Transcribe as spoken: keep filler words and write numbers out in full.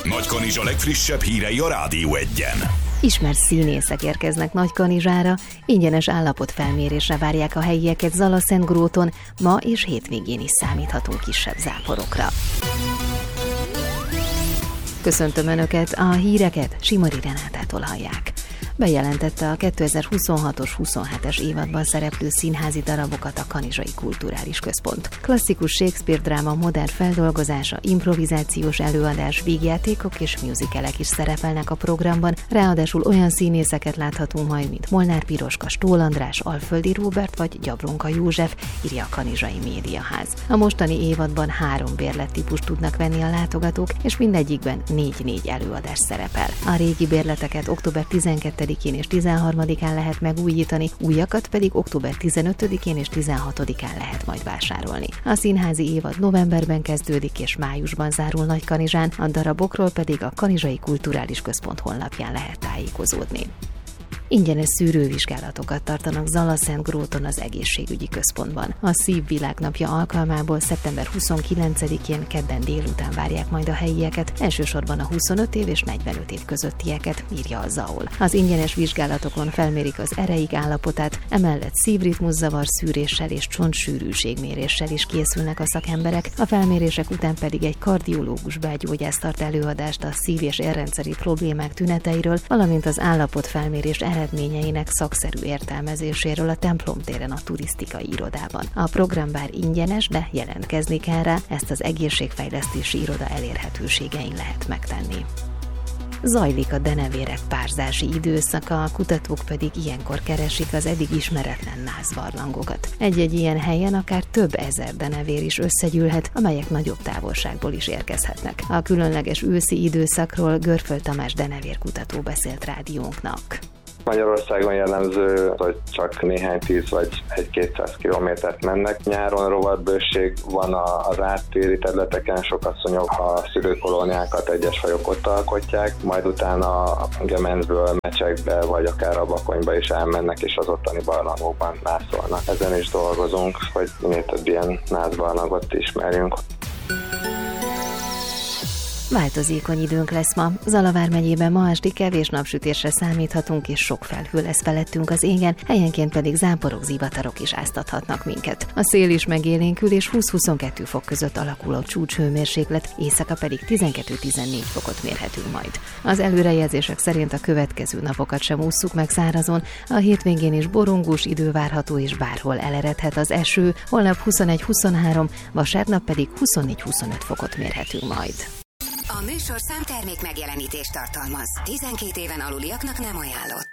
Nagykanizsa legfrissebb hírei a Rádió Egyen. Ismert színészek érkeznek Nagykanizsára, ingyenes állapotfelmérésre várják a helyieket Zala-Szentgróton, ma és hétvégén is számíthatunk kisebb záporokra. Köszöntöm Önöket, a híreket Simari Renátától hallják. Bejelentette a kétezer-huszonhatos huszonhetes évadban szereplő színházi darabokat a Kanizsai Kulturális Központ. Klasszikus Shakespeare dráma modern feldolgozása, improvizációs előadás, vígjátékok és musicalek is szerepelnek a programban, ráadásul olyan színészeket láthatunk majd, mint Molnár Piroska, Stól András, Alföldi Róbert vagy Gyabronka József, írja a Kanizsai Médiaház. A mostani évadban három bérlettípust tudnak venni a látogatók, és mindegyikben négy-négy előadás szerepel. A régi bérleteket október tizenkettedikén és tizenharmadikán lehet megújítani, újakat pedig október tizenötödikén és tizenhatodikán lehet majd vásárolni. A színházi évad novemberben kezdődik és májusban zárul Nagykanizsán, a darabokról pedig a Kanizsai Kulturális Központ honlapján lehet tájékozódni. Ingyenes szűrővizsgálatokat tartanak Zala-Szentgróton az egészségügyi központban. A Szívvilágnapja alkalmából szeptember huszonkilencedikén kedden délután várják majd a helyieket, elsősorban a huszonöt év és negyvenöt év közöttieket, írja a zá o el. Az ingyenes vizsgálatokon felmérik az ereik állapotát, emellett szívritmuszavar szűréssel és csontsűrűségméréssel is készülnek a szakemberek, a felmérések után pedig egy kardiológus belgyógyász tart előadást a szív- és érrendszeri problémák tüneteiről, valamint az állapotfelmérés eredményeinek szakszerű értelmezéséről a Templom téren a turisztikai irodában. A program bár ingyenes, de jelentkezni kell rá, ezt az egészségfejlesztési iroda elérhetőségein lehet megtenni. Zajlik a denevérek párzási időszaka, a kutatók pedig ilyenkor keresik az eddig ismeretlen názbarlangokat. Egy-egy ilyen helyen akár több ezer denevér is összegyűlhet, amelyek nagyobb távolságból is érkezhetnek. A különleges őszi időszakról Görföld Tamás denevérkutató beszélt rádiónknak. Magyarországon jellemző, hogy csak néhány tíz vagy egy-kétszáz kilométert mennek. Nyáron rovatbőség van az áttéri területeken, sok asszonyok a szülőkolóniákat egyes fajok ott alkotják, majd utána a Gemencből Mecsekbe vagy akár a Bakonyba is elmennek, és az ottani barlangokban nászolnak. Ezen is dolgozunk, hogy minél több ilyen nászbarlangot ismerjünk. Változékony időnk lesz ma. Zala vármegyében ma esti kevés napsütésre számíthatunk, és sok felhő lesz felettünk az égen, helyenként pedig záporok, zivatarok is áztathatnak minket. A szél is megélénkül, és húsz-huszonkettő fok között alakul a csúcshőmérséklet, éjszaka pedig tizenkettő-tizennégy fokot mérhetünk majd. Az előrejelzések szerint a következő napokat sem ússzuk meg szárazon, a hétvégén is borongós idő várható, és bárhol eleredhet az eső, holnap huszonegy-huszonhárom, vasárnap pedig huszonnégy-huszonöt fokot mérhetünk majd. A műsorszám termék megjelenítést tartalmaz. tizenkét éven aluliaknak nem ajánlott.